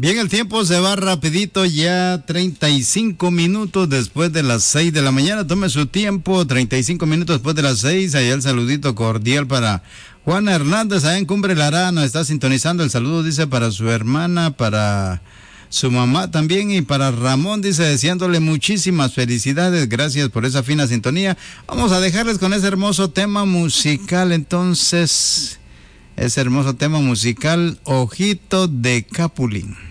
Bien, el tiempo se va rapidito, ya 35 minutos después de las 6 de la mañana. Tome su tiempo, 35 minutos después de las 6. Allá el saludito cordial para Juana Hernández, allá en Cumbre Lará. Nos está sintonizando. El saludo dice para su hermana, para su mamá también y para Ramón, dice, deseándole muchísimas felicidades. Gracias por esa fina sintonía. Vamos a dejarles con ese hermoso tema musical, entonces, ese hermoso tema musical, Ojito de Capulín.